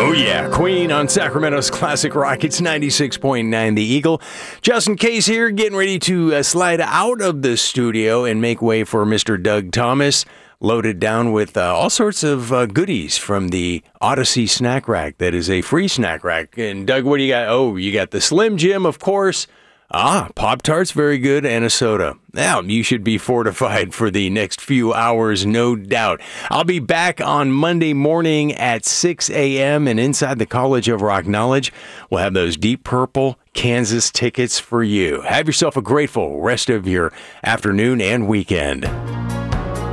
Oh yeah, Queen on Sacramento's Classic Rock. It's 96.9 The Eagle. Justin Case here, getting ready to slide out of the studio and make way for Mr. Doug Thomas, loaded down with all sorts of goodies from the Odyssey Snack Rack. That is a free snack rack. And Doug, what do you got? Oh, you got the Slim Jim, of course. Pop-Tarts, very good, and a soda. Now, you should be fortified for the next few hours, no doubt. I'll be back on Monday morning at 6 a.m. and inside the College of Rock Knowledge, we'll have those Deep Purple Kansas tickets for you. Have yourself a grateful rest of your afternoon and weekend.